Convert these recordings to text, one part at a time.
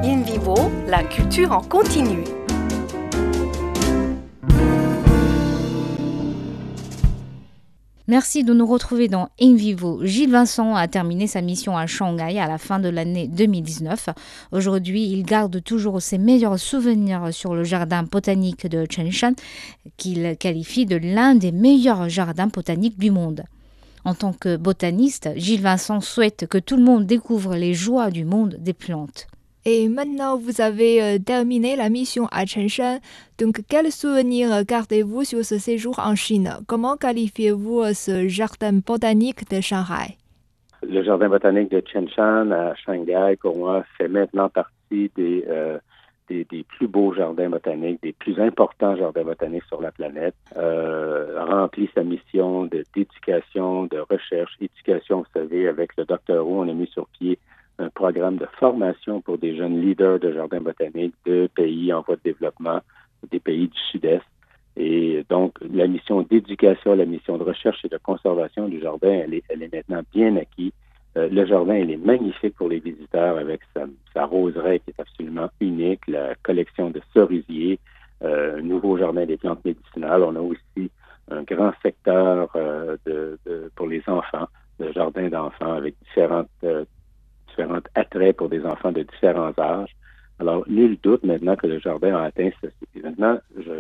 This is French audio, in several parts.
In Vivo, la culture en continu. Merci de nous retrouver dans In Vivo. Gilles Vincent a terminé sa mission à Shanghai à la fin de l'année 2019. Aujourd'hui, il garde toujours ses meilleurs souvenirs sur le jardin botanique de Chenshan, qu'il qualifie de l'un des meilleurs jardins botaniques du monde. En tant que botaniste, Gilles Vincent souhaite que tout le monde découvre les joies du monde des plantes. Et maintenant, vous avez terminé la mission à Chenshan. Donc, quel souvenir gardez-vous sur ce séjour en Chine? Comment qualifiez-vous ce jardin botanique de Shanghai? Le jardin botanique de Chenshan à Shanghai, pour moi, fait maintenant partie des plus beaux jardins botaniques, des plus importants jardins botaniques sur la planète. Remplit sa mission d'éducation, de recherche. Éducation, vous savez, avec le Dr. Wu, on a mis sur pied un programme de formation pour des jeunes leaders de jardins botaniques de pays en voie de développement, des pays du Sud-Est. Et donc, la mission d'éducation, la mission de recherche et de conservation du jardin, elle est maintenant bien acquise. Le jardin, il est magnifique pour les visiteurs avec sa roseraie qui est absolument unique, la collection de cerisiers, un nouveau jardin des plantes médicinales. On a aussi un grand secteur pour les enfants, le jardin d'enfants avec différents attraits pour des enfants de différents âges. Alors, nul doute maintenant que le jardin a atteint ceci. Maintenant,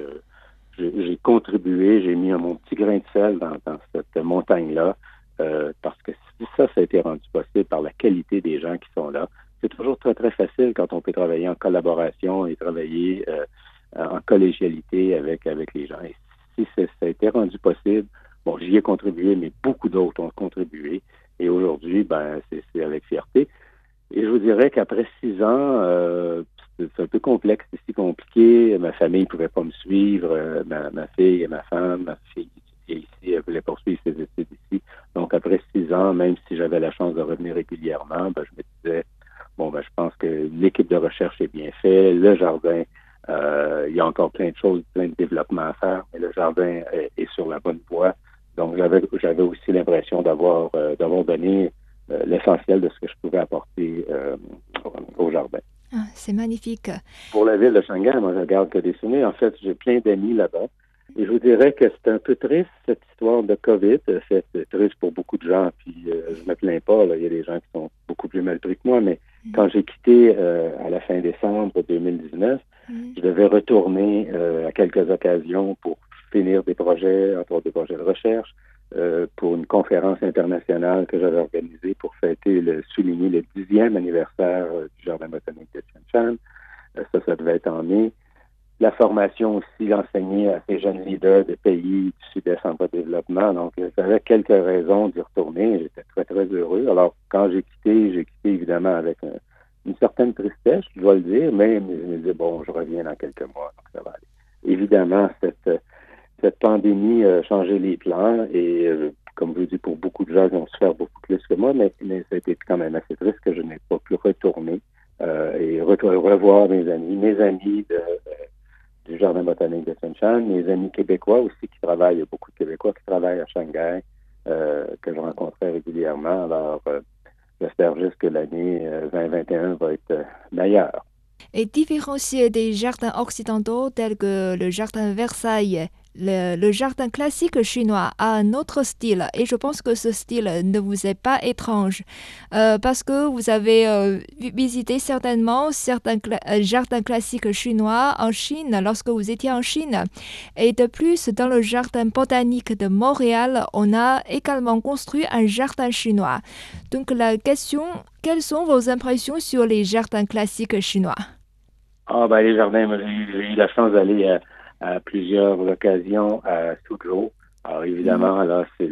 j'ai contribué, j'ai mis mon petit grain de sel dans cette montagne-là, parce que ça a été rendu possible par la qualité des gens qui sont là. C'est toujours très, très facile quand on peut travailler en collaboration et travailler en collégialité avec les gens. Et si ça a été rendu possible, bon, j'y ai contribué, mais beaucoup d'autres ont contribué. Et aujourd'hui, c'est avec fierté. Et je vous dirais qu'après 6 ans, c'est un peu complexe, c'est si compliqué. Ma famille ne pouvait pas me suivre. Ma fille et ma femme, ma fille étudiait ici, elle voulait poursuivre ses études ici. Donc, après 6 ans, même si j'avais la chance de revenir régulièrement, je me disais, je pense que l'équipe de recherche est bien faite. Le jardin, il y a encore plein de choses, plein de développement à faire, mais le jardin est sur la bonne voie. Donc, j'avais aussi l'impression d'avoir donné l'essentiel de ce que je pouvais apporter au jardin. Ah, c'est magnifique. Pour la ville de Shanghai, moi, je garde que des souvenirs. En fait, j'ai plein d'amis là-bas. Et je vous dirais que c'est un peu triste, cette histoire de COVID. C'est triste pour beaucoup de gens, puis je me plains pas. Là. Il y a des gens qui sont beaucoup plus mal pris que moi, mais quand j'ai quitté à la fin décembre 2019, je devais retourner à quelques occasions pour finir des projets, entre autres des projets de recherche, pour une conférence internationale que j'avais organisée pour souligner le 10e anniversaire du Jardin botanique de Chenshan. Ça devait être en mai. La formation aussi, enseigner à ces jeunes leaders de pays du Sud-Est en voie de développement. Donc, j'avais quelques raisons d'y retourner. J'étais très, très heureux. Alors, quand j'ai quitté évidemment avec une certaine tristesse, je dois le dire, mais je me disais, je reviens dans quelques mois, donc ça va aller. Évidemment, cette pandémie a changé les plans et, comme je vous dis, pour beaucoup de gens qui ont souffert beaucoup plus que moi, mais ça a été quand même assez triste que je n'ai pas pu retourner et revoir mes amis du Jardin botanique de Chenshan, mes amis québécois aussi il y a beaucoup de Québécois qui travaillent à Shanghai, que je rencontrais régulièrement. Alors, j'espère juste que l'année 2021 va être meilleure. Et différencier des jardins occidentaux tels que le jardin Versailles, le jardin classique chinois a un autre style et je pense que ce style ne vous est pas étrange parce que vous avez visité certainement certains jardins classiques chinois en Chine lorsque vous étiez en Chine. Et de plus, dans le jardin botanique de Montréal, on a également construit un jardin chinois. Donc la question, quelles sont vos impressions sur les jardins classiques chinois? Les jardins, moi, j'ai eu la chance d'aller à plusieurs occasions à Suzhou. Alors, évidemment, là, c'est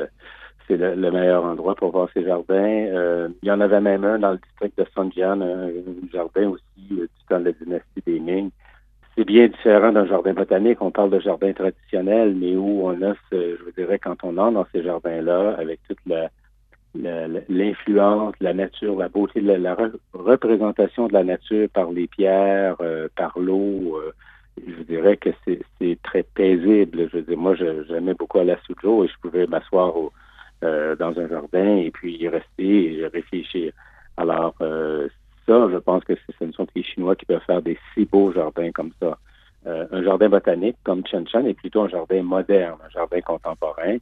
le meilleur endroit pour voir ces jardins. Il y en avait même un dans le district de Songjian, un jardin aussi du temps de la dynastie des Ming. C'est bien différent d'un jardin botanique. On parle de jardin traditionnel, mais où on a, je vous dirais, quand on entre dans ces jardins-là, avec toute l'influence, la nature, la beauté, la représentation de la nature par les pierres, par l'eau. Je dirais que c'est très paisible. Je veux dire, moi, j'aimais beaucoup aller à Suzhou et je pouvais m'asseoir dans un jardin et puis y rester et réfléchir. Alors, ça, je pense que ce ne sont que les Chinois qui peuvent faire des si beaux jardins comme ça. Un jardin botanique comme Chenshan est plutôt un jardin moderne, un jardin contemporain,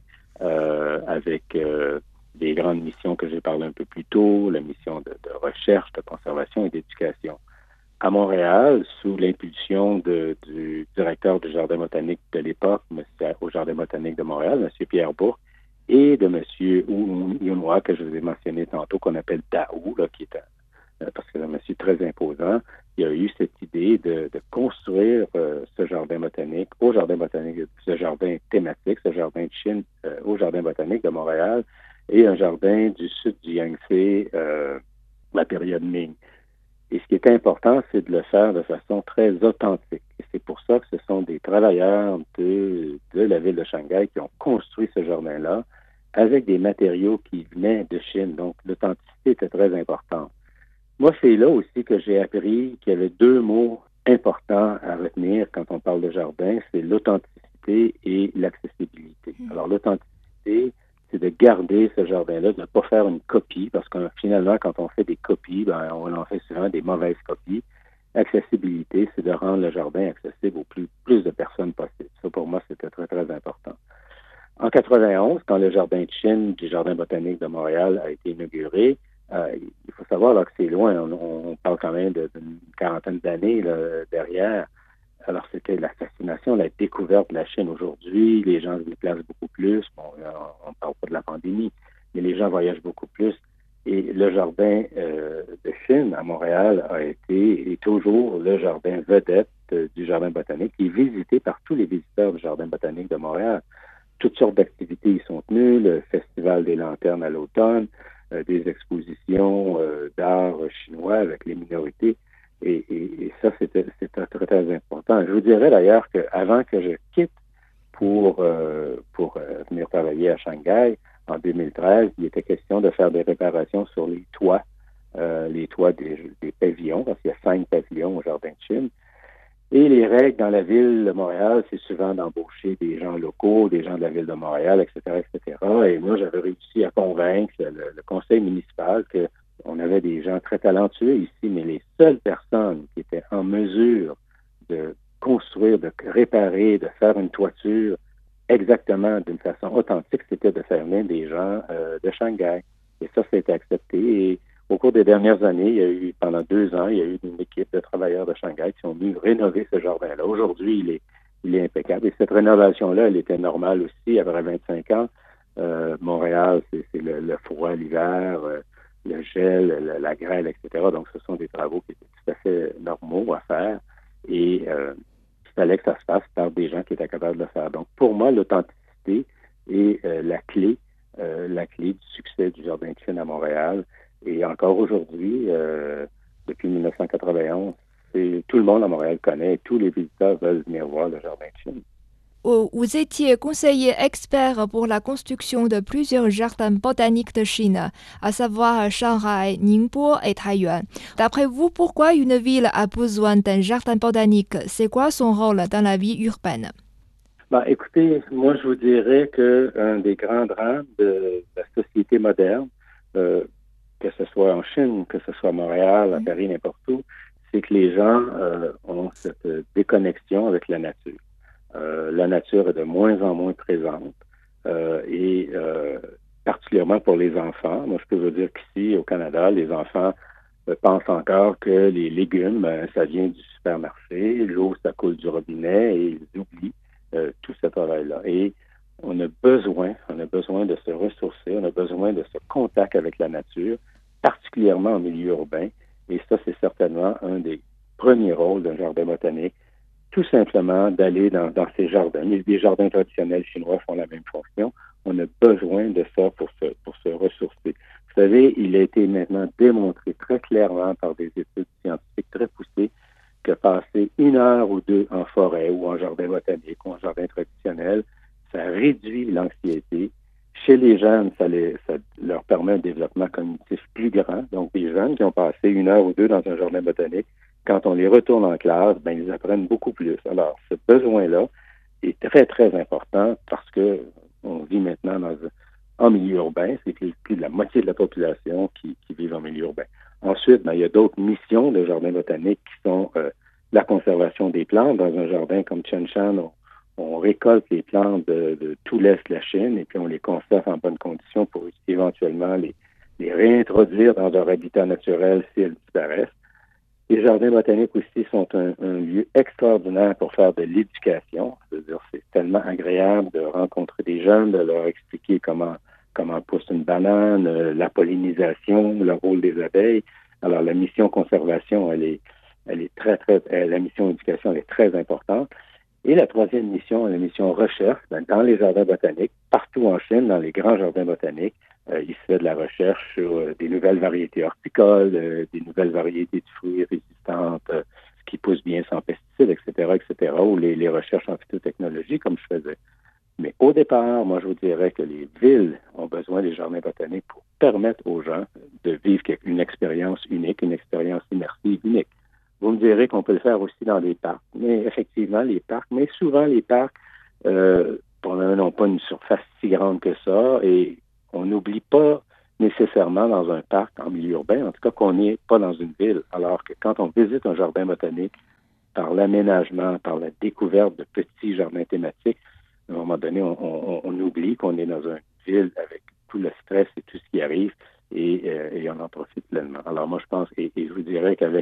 avec des grandes missions que j'ai parlé un peu plus tôt, la mission de recherche, de conservation et d'éducation. À Montréal, sous l'impulsion du directeur du Jardin botanique de l'époque, au Jardin botanique de Montréal, M. Pierre Bourque, et de M. Yunhua, que je vous ai mentionné tantôt, qu'on appelle Daou, là, qui est parce que c'est un monsieur très imposant, il a eu cette idée de construire ce jardin botanique, ce jardin thématique, ce jardin de Chine, au Jardin botanique de Montréal, et un jardin du sud du Yangtze, la période Ming. Et ce qui est important, c'est de le faire de façon très authentique. Et c'est pour ça que ce sont des travailleurs de la ville de Shanghai qui ont construit ce jardin-là avec des matériaux qui venaient de Chine. Donc, l'authenticité était très importante. Moi, c'est là aussi que j'ai appris qu'il y avait deux mots importants à retenir quand on parle de jardin, c'est l'authenticité et l'accessibilité. Alors, l'authenticité, c'est de garder ce jardin-là, de ne pas faire une copie, parce que finalement, quand on fait des copies, on en fait souvent des mauvaises copies. Accessibilité, c'est de rendre le jardin accessible au plus de personnes possible. Ça, pour moi, c'était très, très important. En 91, quand le jardin de Chine du Jardin botanique de Montréal a été inauguré, il faut savoir là, que c'est loin. On parle quand même d'une quarantaine d'années là, derrière. Alors, c'était la fascination, la découverte de la Chine aujourd'hui. Les gens se déplacent beaucoup plus. Bon, on ne parle pas de la pandémie, mais les gens voyagent beaucoup plus. Et le jardin de Chine à Montréal a été et toujours le jardin vedette du Jardin botanique, qui est visité par tous les visiteurs du Jardin botanique de Montréal. Toutes sortes d'activités y sont tenues, le Festival des lanternes à l'automne, des expositions d'art chinois avec les minorités. Et ça, c'était très, très important. Je vous dirais d'ailleurs qu'avant que je quitte pour venir travailler à Shanghai, en 2013, il était question de faire des réparations sur les toits des pavillons, parce qu'il y a 5 pavillons au Jardin de Chine. Et les règles dans la ville de Montréal, c'est souvent d'embaucher des gens locaux, des gens de la ville de Montréal, etc., etc. Et moi, j'avais réussi à convaincre le conseil municipal qu'on avait des gens très talentueux ici, mais les seules personnes qui étaient en mesure de construire, de réparer, de faire une toiture exactement d'une façon authentique, c'était de faire venir des gens de Shanghai. Et ça été accepté. Et au cours des dernières années, pendant 2 ans, il y a eu une équipe de travailleurs de Shanghai qui ont venu rénover ce jardin-là. Aujourd'hui, il est impeccable. Et cette rénovation-là, elle était normale aussi après 25 ans. Montréal, c'est le froid l'hiver, le gel, la grêle, etc. Donc, ce sont des travaux qui étaient tout à fait normaux à faire. Et il fallait que ça se fasse par des gens qui étaient capables de le faire. Donc, pour moi, l'authenticité est la clé du succès du Jardin de Chine à Montréal. Et encore aujourd'hui, depuis 1991, tout le monde à Montréal connaît, tous les visiteurs veulent venir voir le Jardin de Chine. Vous étiez conseiller expert pour la construction de plusieurs jardins botaniques de Chine, à savoir Shanghai, Ningbo et Taiyuan. D'après vous, pourquoi une ville a besoin d'un jardin botanique? C'est quoi son rôle dans la vie urbaine? Écoutez, moi je vous dirais qu'un des grands drames de la société moderne, que ce soit en Chine, que ce soit à Montréal, à Paris, n'importe où, c'est que les gens ont cette déconnexion avec la nature. La nature est de moins en moins présente et particulièrement pour les enfants. Moi, je peux vous dire qu'ici, au Canada, les enfants pensent encore que les légumes, ça vient du supermarché, l'eau, ça coule du robinet et ils oublient tout ce travail-là. Et on a besoin de se ressourcer, on a besoin de ce contact avec la nature, particulièrement en milieu urbain. Et ça, c'est certainement un des premiers rôles d'un jardin botanique, tout simplement d'aller dans ces jardins. Les jardins traditionnels chinois font la même fonction. On a besoin de ça pour se ressourcer. Vous savez, il a été maintenant démontré très clairement par des études scientifiques très poussées que passer 1 heure ou 2 en forêt ou en jardin botanique ou en jardin traditionnel, ça réduit l'anxiété. Chez les jeunes, ça leur permet un développement cognitif plus grand. Donc, des jeunes qui ont passé 1 heure ou 2 dans un jardin botanique, quand on les retourne en classe, ils apprennent beaucoup plus. Alors, ce besoin-là est très, très important parce que on vit maintenant en milieu urbain. C'est plus de la moitié de la population qui vit en milieu urbain. Ensuite, il y a d'autres missions de jardin botanique qui sont la conservation des plantes. Dans un jardin comme Chenshan, on récolte les plantes de tout l'Est de la Chine et puis on les conserve en bonnes conditions pour éventuellement les réintroduire dans leur habitat naturel si elles disparaissent. Les jardins botaniques aussi sont un lieu extraordinaire pour faire de l'éducation. C'est-à-dire, c'est tellement agréable de rencontrer des jeunes, de leur expliquer comment pousse une banane, la pollinisation, le rôle des abeilles. Alors, la mission conservation, elle est la mission éducation, elle est très importante. Et la troisième mission, la mission recherche, dans les jardins botaniques, partout en Chine, dans les grands jardins botaniques, il se fait de la recherche sur des nouvelles variétés horticoles, des nouvelles variétés de fruits résistantes, qui poussent bien sans pesticides, etc., ou les recherches en phytotechnologie, comme je faisais. Mais au départ, moi, je vous dirais que les villes ont besoin des jardins botaniques pour permettre aux gens de vivre une expérience unique, une expérience immersive unique. Vous me direz qu'on peut le faire aussi dans les parcs. Mais effectivement, mais souvent les parcs, n'ont pas une surface si grande que ça et on n'oublie pas nécessairement dans un parc en milieu urbain, en tout cas qu'on n'est pas dans une ville. Alors que quand on visite un jardin botanique, par l'aménagement, par la découverte de petits jardins thématiques, à un moment donné, on oublie qu'on est dans une ville avec tout le stress et tout ce qui arrive et on en profite pleinement. Alors moi, je pense, et je vous dirais qu'avec